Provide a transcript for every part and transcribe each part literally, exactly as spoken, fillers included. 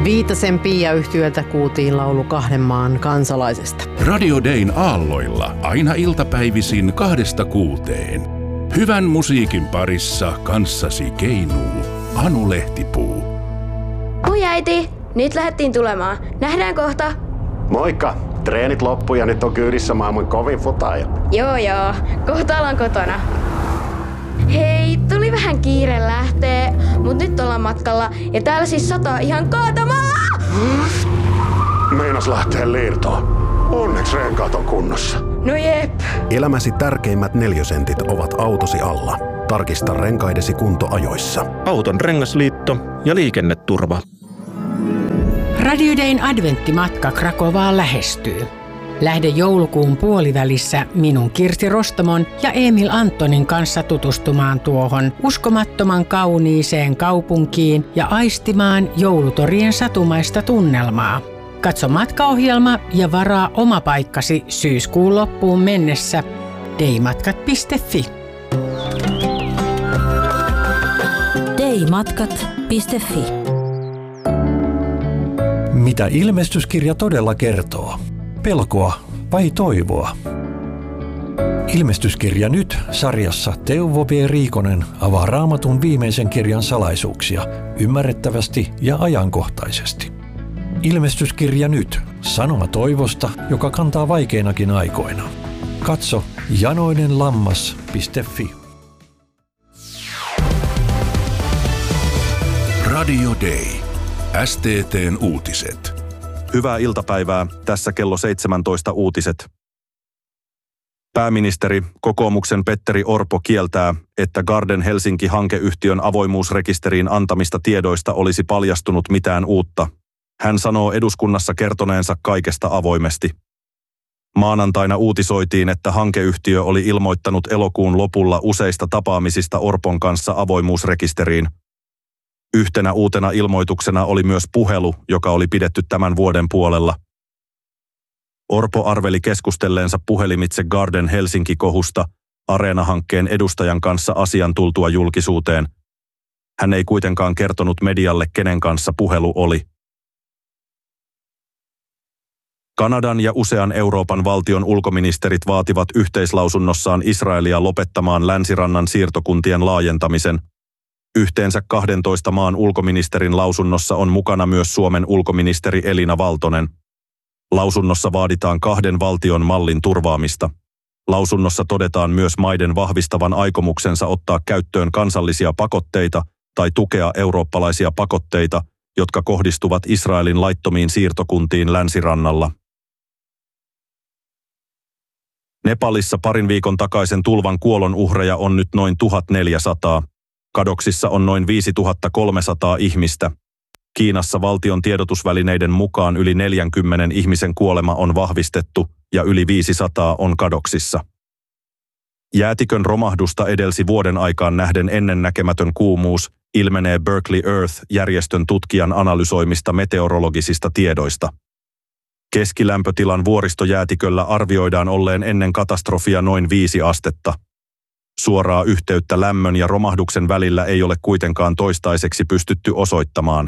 Viitasen Pia-yhtyöltä kuultiin laulu Kahden maan kansalaisesta. Radio Dayn aalloilla aina iltapäivisin kahdesta kuuteen. Hyvän musiikin parissa kanssasi keinuu Anu Lehtipuu. Oi äiti, nyt lähdettiin tulemaan. Nähdään kohta. Moikka! Treenit loppu ja nyt on kyydissä maailman kovin futaaja. Joo joo, kohta ollaan kotona. Hei, tuli vähän kiire lähtee, mut nyt ollaan matkalla ja täällä siis sataa ihan kaatamaa! Meinas lähtee liirtoon. Onneksi renkaat on kunnossa. No jep. Elämäsi tärkeimmät neliösentit ovat autosi alla. Tarkista renkaidesi kunto ajoissa. Auton rengasliitto ja liikenneturva. Radio Dayn adventtimatka Krakovaan lähestyy. Lähde joulukuun puolivälissä minun Kirsi Rostamon ja Emil Antonin kanssa tutustumaan tuohon uskomattoman kauniiseen kaupunkiin ja aistimaan joulutorien satumaista tunnelmaa. Katso matkaohjelma ja varaa oma paikkasi syyskuun loppuun mennessä daymatkat piste fi. daymatkat piste fi. Mitä ilmestyskirja todella kertoo? Pelkoa vai toivoa? Ilmestyskirja nyt -sarjassa Teuvo B. Riikonen avaa Raamatun viimeisen kirjan salaisuuksia ymmärrettävästi ja ajankohtaisesti. Ilmestyskirja nyt -sanoma toivosta, joka kantaa vaikeinakin aikoina. Katso janoinenlammas piste fi. Radio Day. S T T:n uutiset. Hyvää iltapäivää, tässä kello seitsemäntoista uutiset. Pääministeri, kokoomuksen Petteri Orpo kieltää, että Garden Helsinki-hankeyhtiön avoimuusrekisteriin antamista tiedoista olisi paljastunut mitään uutta. Hän sanoo eduskunnassa kertoneensa kaikesta avoimesti. Maanantaina uutisoitiin, että hankeyhtiö oli ilmoittanut elokuun lopulla useista tapaamisista Orpon kanssa avoimuusrekisteriin. Yhtenä uutena ilmoituksena oli myös puhelu, joka oli pidetty tämän vuoden puolella. Orpo arveli keskustelleensa puhelimitse Garden Helsinki-kohusta Areena-hankkeen edustajan kanssa asian tultua julkisuuteen. Hän ei kuitenkaan kertonut medialle, kenen kanssa puhelu oli. Kanadan ja usean Euroopan valtion ulkoministerit vaativat yhteislausunnossaan Israelia lopettamaan länsirannan siirtokuntien laajentamisen. Yhteensä kahdentoista maan ulkoministerin lausunnossa on mukana myös Suomen ulkoministeri Elina Valtonen. Lausunnossa vaaditaan kahden valtion mallin turvaamista. Lausunnossa todetaan myös maiden vahvistavan aikomuksensa ottaa käyttöön kansallisia pakotteita tai tukea eurooppalaisia pakotteita, jotka kohdistuvat Israelin laittomiin siirtokuntiin länsirannalla. Nepalissa parin viikon takaisen tulvan kuolonuhreja on nyt noin tuhatneljäsataa. Kadoksissa on noin viisituhattakolmesataa ihmistä. Kiinassa valtion tiedotusvälineiden mukaan yli neljänkymmenen ihmisen kuolema on vahvistettu ja yli viisisataa on kadoksissa. Jäätikön romahdusta edelsi vuoden aikaan nähden ennennäkemätön kuumuus, ilmenee Berkeley Earth-järjestön tutkijan analysoimista meteorologisista tiedoista. Keskilämpötilan vuoristojäätiköllä arvioidaan olleen ennen katastrofia noin viisi astetta. Suoraa yhteyttä lämmön ja romahduksen välillä ei ole kuitenkaan toistaiseksi pystytty osoittamaan.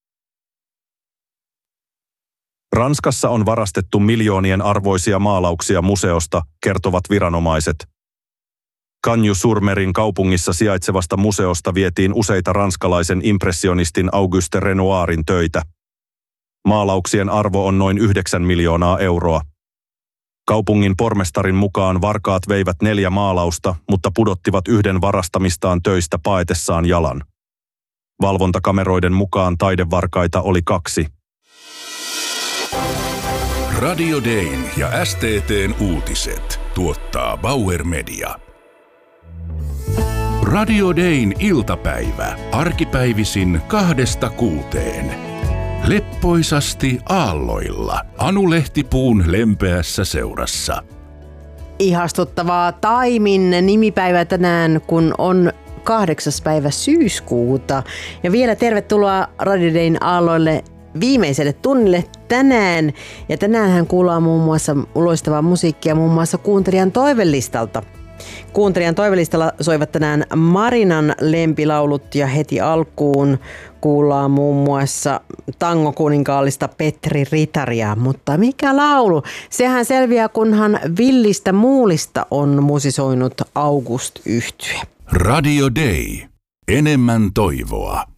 Ranskassa on varastettu miljoonien arvoisia maalauksia museosta, kertovat viranomaiset. Cagnes-sur-Merin kaupungissa sijaitsevasta museosta vietiin useita ranskalaisen impressionistin Auguste Renoirin töitä. Maalauksien arvo on noin yhdeksän miljoonaa euroa. Kaupungin pormestarin mukaan varkaat veivät neljä maalausta, mutta pudottivat yhden varastamistaan töistä paetessaan jalan. Valvontakameroiden mukaan taidevarkaita oli kaksi. Radio Dayn ja S T T:n uutiset tuottaa Bauer Media. Radio Dayn iltapäivä, arkipäivisin kahdesta kuuteen. Leppoisasti aalloilla, Anu Lehtipuun lempeässä seurassa. Ihastuttavaa Taimin nimipäivä tänään, kun on kahdeksas päivä syyskuuta. Ja vielä tervetuloa Radio Dayn aalloille viimeiselle tunnille tänään. Ja tänäänhän kuullaan muun muassa loistavaa musiikkia muun muassa kuuntelijan toivelistalta. Kuuntelijan toivelistalla soivat tänään Marinan lempilaulut ja heti alkuun kuullaan muun muassa tangokuninkaallista Petri Ritaria. Mutta mikä laulu? Sehän selviää, kunhan Villistä Muulista on musisoinut August Yhtye. Radio Day. Enemmän toivoa.